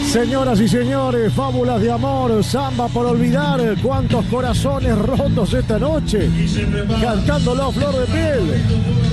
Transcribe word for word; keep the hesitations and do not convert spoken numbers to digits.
Señoras y señores, fábulas de amor, samba por olvidar, cuántos corazones rotos esta noche, cantándolo a flor de piel.